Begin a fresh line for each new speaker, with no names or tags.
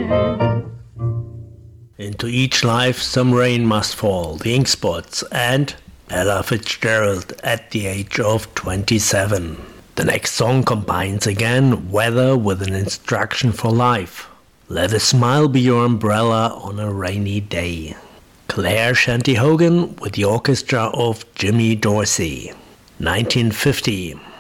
Into each life some rain must fall, the Ink Spots, and Ella Fitzgerald at the age of 27. The next song combines again weather with an instruction for life. Let a smile be your umbrella on a rainy day. Claire Shanty Hogan with the orchestra of Jimmy Dorsey. 1950.